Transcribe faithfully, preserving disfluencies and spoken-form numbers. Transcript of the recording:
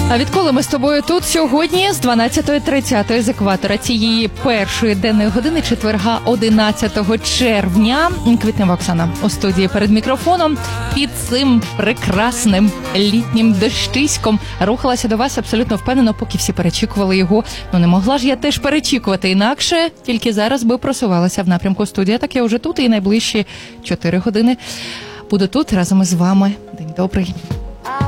А відколи ми з тобою тут сьогодні з дванадцятої тридцять з екватора цієї першої денної години четверга одинадцятого червня Квітнева Оксана у студії перед мікрофоном під цим прекрасним літнім дощиськом рухалася до вас абсолютно впевнено, поки всі перечікували його. Ну не могла ж я теж перечікувати інакше, тільки зараз би просувалася в напрямку студія. Так я вже тут і найближчі чотири години буду тут разом із вами. День добрий.